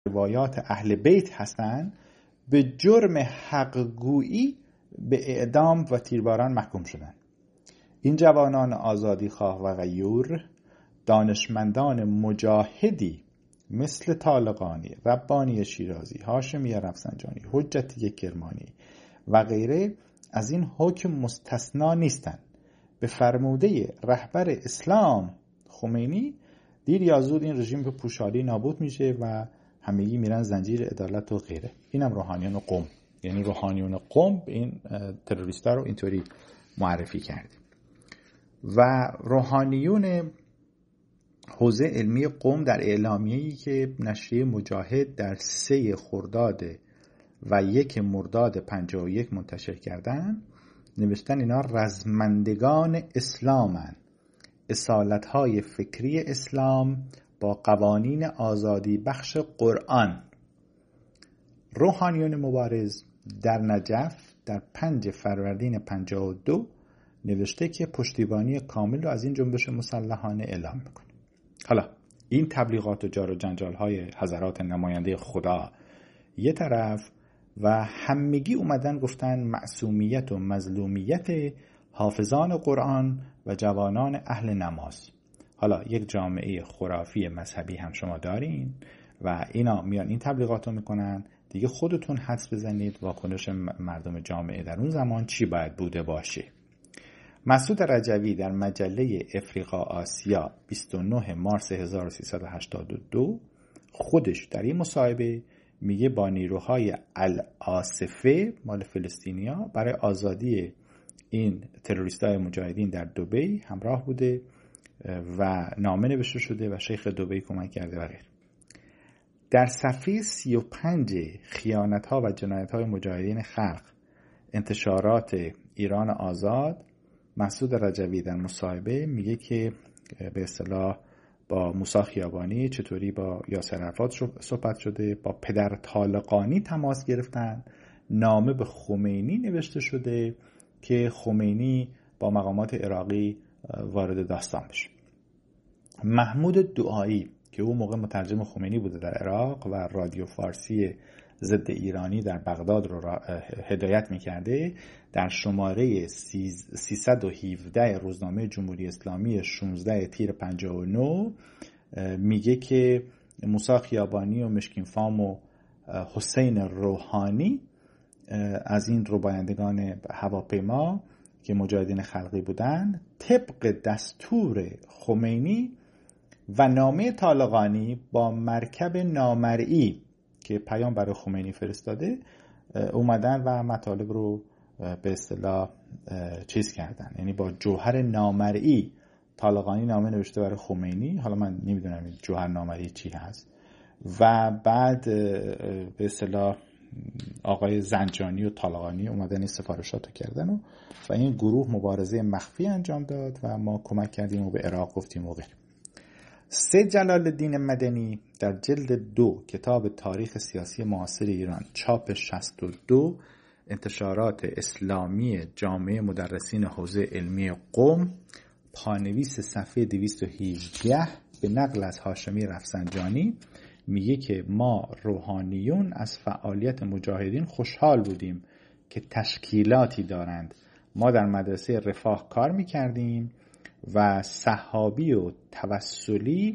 روایات اهل بیت هستند به جرم حقگویی به اعدام و تیرباران محکوم شدند. این جوانان آزادیخواه و غیور دانشمندان مجاهدی مثل طالقانی، ربانی شیرازی، هاشمی رفسنجانی، حجتی کرمانی و غیره از این حکم مستثنا نیستند. به فرموده رهبر اسلام خمینی دیر یا زود این رژیم به پوشالی نابود میشه و همگی میرن زنجیر عدالت و غیره. اینم روحانیون قم، یعنی روحانیون قم این تروریستا رو اینطوری معرفی کردیم. و روحانیون حوزه علمی قم در اعلامیه‌ای که نشریه مجاهد در 3 خرداد و 1 مرداد 51 منتشر کردن نوشتن اینا رزمندگان اسلامن، اصالت‌های فکری اسلام با قوانین آزادی بخش قرآن. روحانیون مبارز در نجف در 5 فروردین 52 نوشته که پشتیبانی کامل رو از این جنبش مسلحانه اعلام میکنه. حالا این تبلیغات و جار و جنجال های حضرات نماینده خدا یه طرف و همگی اومدن گفتن معصومیت و مظلومیت حافظان قرآن و جوانان اهل نماز. حالا یک جامعه خرافی مذهبی هم شما دارین و اینا میان این تبلیغات رو میکنن، دیگه خودتون حدس بزنید واکنش مردم جامعه در اون زمان چی باید بوده باشه. مسعود رجوی در مجله افریقا آسیا 29 مارس 1382 خودش در این مصاحبه میگه با نیروهای العاصفه مال فلسطینیا برای آزادی این تروریستای مجاهدین در دبی همراه بوده و نامه نوشته شده و شیخ دبی کمک کرده و غیره. در صفحه 35 خیانت‌ها و جنایت‌های مجاهدین خلق انتشارات ایران آزاد مسعود رجوی در مصاحبه میگه که به اصطلاح با موسی خیابانی چطوری با یاسر عرفات صحبت شده، با پدر طالقانی تماس گرفتن، نامه به خمینی نوشته شده که خمینی با مقامات عراقی وارد داستان بشه. محمود دعایی که اون موقع مترجم خمینی بوده در عراق و رادیو فارسی ضد ایرانی در بغداد رو هدایت میکرده، در شماره 317 روزنامه جمهوری اسلامی 16 تیر 59 میگه که موسی خیابانی و مشکین فام و حسین روحانی از این ربایندگان هواپیما که مجاهدین خلقی بودن طبق دستور خمینی و نامه طالقانی با مرکب نامرئی که پیام برای خمینی فرستاده اومدن و مطالب رو به اصطلاح چیز کردن، یعنی با جوهر نامرئی طالقانی نامه نوشته برای خمینی. حالا من نمیدونم این جوهر نامرئی چی هست. و بعد به اصطلاح آقای زنجانی و طالقانی اومدن این سفارشات رو کردن و این گروه مبارزه مخفی انجام داد و ما کمک کردیم و به عراق گفتیم و غیره. سید جلال الدین مدنی در جلد 2 کتاب تاریخ سیاسی معاصر ایران چاپ 62 انتشارات اسلامی جامعه مدرسین حوزه علمی قم پانویس صفحه 218 به نقل از هاشمی رفسنجانی میگه که ما روحانیون از فعالیت مجاهدین خوشحال بودیم که تشکیلاتی دارند. ما در مدرسه رفاه کار میکردیم و صحابی و توسلی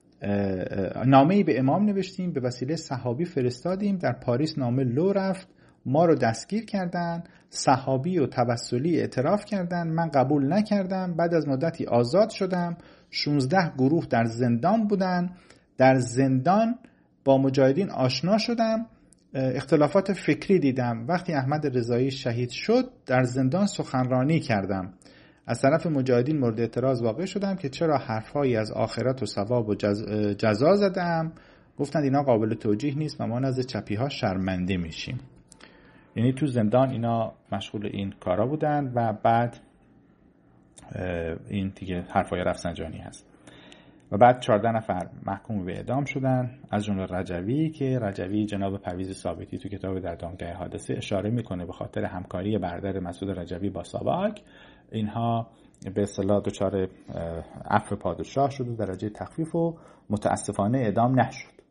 نامه‌ای به امام نوشتیم، به وسیله صحابی فرستادیم، در پاریس نامه لو رفت، ما رو دستگیر کردن، صحابی و توسلی اعتراف کردن، من قبول نکردم، بعد از مدتی آزاد شدم، 16 گروه در زندان بودن، در زندان با مجاهدین آشنا شدم، اختلافات فکری دیدم، وقتی احمد رضایی شهید شد در زندان سخنرانی کردم، از طرف مجاهدین مورد اعتراض واقع شدم که چرا حرفهایی از آخرت و ثواب و جزا زدم، گفتند اینا قابل توجیه نیست و ما نزد چپی ها شرمنده میشیم. یعنی تو زندان اینا مشغول این کارا بودن و بعد این دیگه حرفای رفسنجانی هست. و بعد 14 نفر محکوم به اعدام شدن، از جمله رجوی که رجوی جناب پرویز ثابتی تو کتاب در دامگاه حادثه اشاره میکنه به خاطر همکاری برادر مسعود رجوی با ساواک اینها به اصطلاح دچار عفو پادشاه شد و درجه تخفیف و متاسفانه اعدام نشد.